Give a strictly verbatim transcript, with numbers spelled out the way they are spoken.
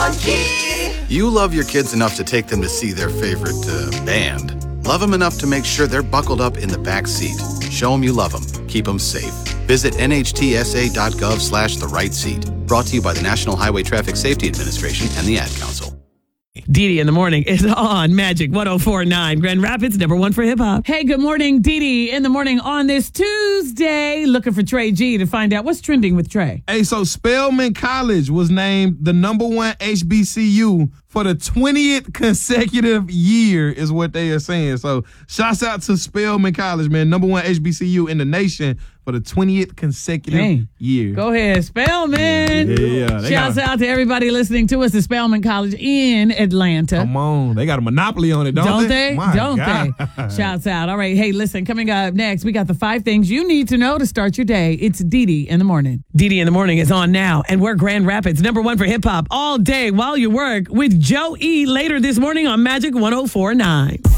on key. You love your kids enough to take them to see their favorite uh, band. Love them enough to make sure they're buckled up in the back seat. Show them you love them. Keep them safe. Visit nhtsa.gov slash the right seat. Brought to you by the National Highway Traffic Safety Administration and the Ad Council. Dee Dee in the morning is on Magic one oh four point nine. Grand Rapids, number one for hip hop. Hey, good morning, Dee Dee in the morning on this Tuesday. Looking for Trey G to find out what's trending with Trey. Hey, so Spelman College was named the number one H B C U for the twentieth consecutive year is what they are saying. So shouts out to Spelman College, man. Number one H B C U in the nation for the twentieth consecutive Dang. year. Go ahead, Spelman. Yeah, yeah. They Shouts got a, out to everybody listening to us at Spelman College in Atlanta. Come on. They got a monopoly on it, don't, Don't they? they? My Don't God. they? Shouts out. All right. Hey, listen, coming up next, we got the five things you need to know to start your day. It's Dee Dee in the morning. Dee Dee in the morning is on now, and we're Grand Rapids, number one for hip hop all day while you work with Joe E. later this morning on Magic one oh four point nine.